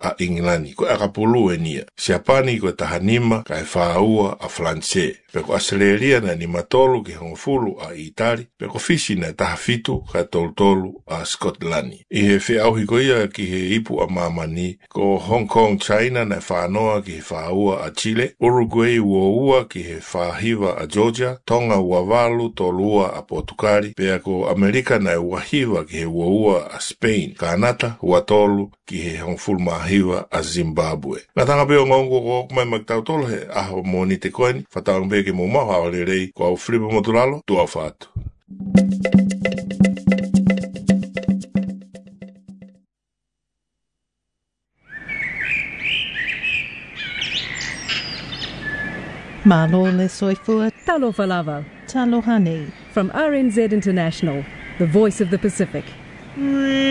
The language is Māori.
a Ingilani ko akapulu enia. Siapani ko tahanima ka whaua a Francais. Peko Australia na ni matolu ki hongfulu a Itali. Peko fisi na tahafitu ka toltolu a Scotlandi. I he whiauhi ko ia ki he ipu a mamani ko Hong Kong, China na whanoa ki he whaua a Chile. Uruguay ua ki he whahiva a Georgia. Tonga uavalu tolua a Portugali. Pea ko Amerika na uahiva ki he ua a Spain. Kanata uatolu ki he hongfulu mahiva a Zimbabwe. Nga tanga peo ngongo ko kumai magtautolo he aho moni te koini. Whatang peo ki mo maha ole rei ko au Filipo Motulalo tua whatu. Malo le soifua. Talo falava. Talo honey. From RNZ International, the voice of the Pacific.